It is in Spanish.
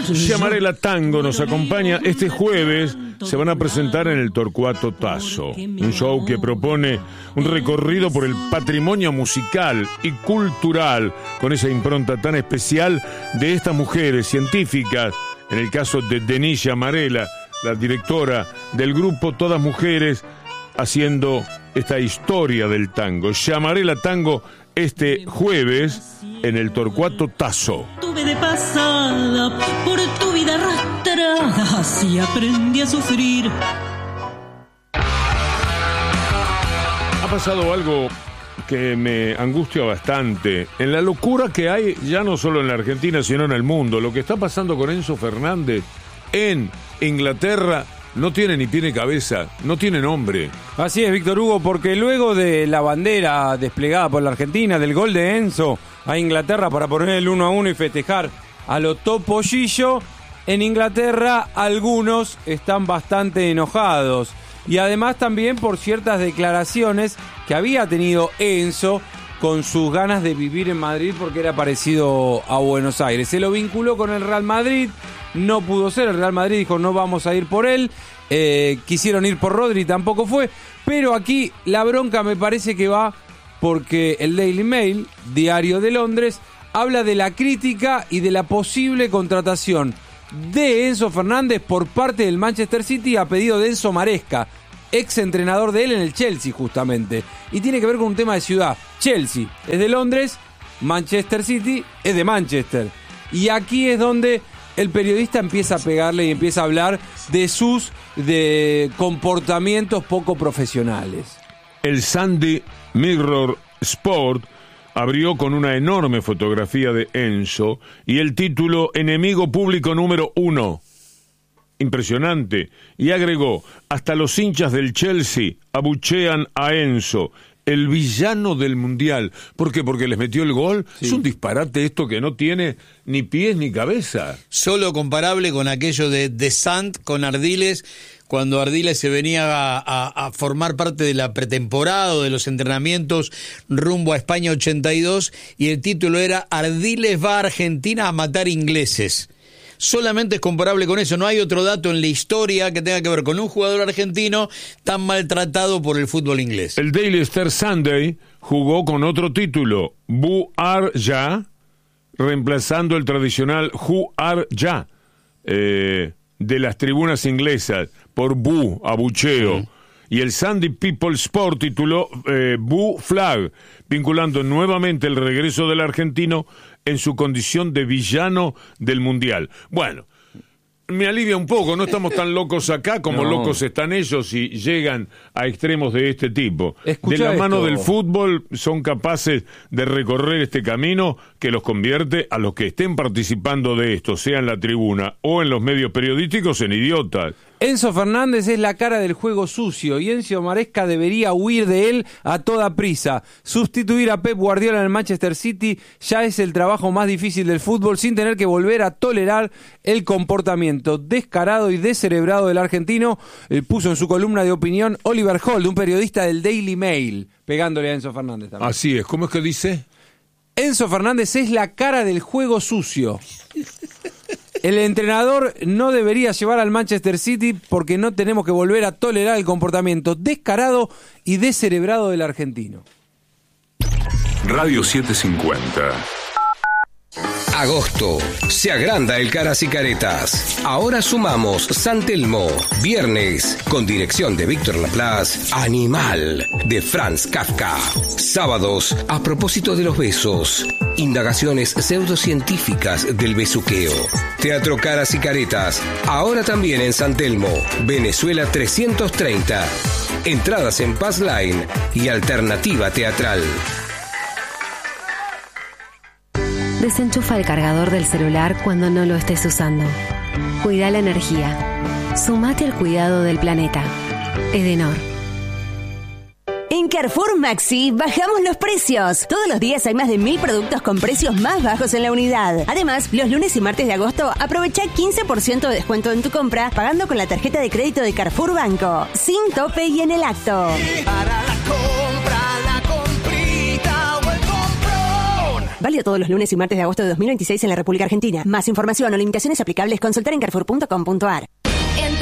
Llamarela Tango nos acompaña este jueves. Se van a presentar en el Torcuato Tasso, un show que propone un recorrido por el patrimonio musical y cultural con esa impronta tan especial de estas mujeres científicas. En el caso de Denise Llamarela, la directora del grupo Todas Mujeres, haciendo esta historia del tango. Llamarela Tango este jueves en el Torcuato Tasso. Tuve de pasada por tu vida arrastrada, así aprendí a sufrir. Ha pasado algo que me angustia bastante en la locura que hay, ya no solo en la Argentina, sino en el mundo. Lo que está pasando con Enzo Fernández en Inglaterra no tiene ni pie ni cabeza, no tiene nombre. Así es, Víctor Hugo, porque luego de la bandera desplegada por la Argentina, del gol de Enzo a Inglaterra para poner el 1-1 y festejar a lo Topollillo, en Inglaterra algunos están bastante enojados. Y además también por ciertas declaraciones que había tenido Enzo con sus ganas de vivir en Madrid porque era parecido a Buenos Aires. Se lo vinculó con el Real Madrid, no pudo ser, el Real Madrid dijo no vamos a ir por él, quisieron ir por Rodri, tampoco fue, pero aquí la bronca me parece que va porque el Daily Mail, diario de Londres, habla de la crítica y de la posible contratación de Enzo Fernández por parte del Manchester City a pedido de Enzo Maresca, ex entrenador de él en el Chelsea justamente, y tiene que ver con un tema de ciudad. Chelsea es de Londres, Manchester City es de Manchester, y aquí es donde el periodista empieza a pegarle y empieza a hablar de sus comportamientos poco profesionales. El Sunday Mirror Sport abrió con una enorme fotografía de Enzo y el título Enemigo público número 1. Impresionante. Y agregó, hasta los hinchas del Chelsea abuchean a Enzo, el villano del Mundial. ¿Por qué? Porque les metió el gol. Sí. Es un disparate esto que no tiene ni pies ni cabeza. Solo comparable con aquello de Sant con Ardiles, cuando Ardiles se venía a formar parte de la pretemporada o de los entrenamientos rumbo a España 82, y el título era Ardiles va a Argentina a matar ingleses. Solamente es comparable con eso, no hay otro dato en la historia que tenga que ver con un jugador argentino tan maltratado por el fútbol inglés. El Daily Star Sunday jugó con otro título, Bu Ar Ya, reemplazando el tradicional Who Are Ya, de las tribunas inglesas, por Bu, abucheo. Y el Sunday People Sport tituló Bu Flag, vinculando nuevamente el regreso del argentino en su condición de villano del Mundial. Bueno, me alivia un poco, no estamos tan locos acá como locos están ellos y llegan a extremos de este tipo. Escucha de la mano esto. del fútbol son capaces de recorrer este camino que los convierte a los que estén participando de esto, sea en la tribuna o en los medios periodísticos, en idiotas. Enzo Fernández es la cara del juego sucio y Enzo Maresca debería huir de él a toda prisa. Sustituir a Pep Guardiola en el Manchester City ya es el trabajo más difícil del fútbol sin tener que volver a tolerar el comportamiento descarado y descerebrado del argentino, puso en su columna de opinión Oliver Holt, un periodista del Daily Mail, pegándole a Enzo Fernández también. Así es, ¿cómo es que dice? Enzo Fernández es la cara del juego sucio. El entrenador no debería llevar al Manchester City porque no tenemos que volver a tolerar el comportamiento descarado y descerebrado del argentino. Radio 750. Agosto. Se agranda el Caras y Caretas. Ahora sumamos San Telmo. Viernes, con dirección de Víctor Laplace, Animal, de Franz Kafka. Sábados, a propósito de los besos. Indagaciones pseudocientíficas del besuqueo. Teatro Caras y Caretas. Ahora también en San Telmo, Venezuela 330. Entradas en Pass Line y Alternativa Teatral. Desenchufa el cargador del celular cuando no lo estés usando. Cuida la energía. Sumate al cuidado del planeta. Edenor. En Carrefour Maxi bajamos los precios. Todos los días hay más de 1000 productos con precios más bajos en la unidad. Además, los lunes y martes de agosto aprovecha 15% de descuento en tu compra pagando con la tarjeta de crédito de Carrefour Banco. Sin tope y en el acto. Para la compra, la comprita o el comprón. Válido todos los lunes y martes de agosto de 2026 en la República Argentina. Más información o limitaciones aplicables, consultar en carrefour.com.ar.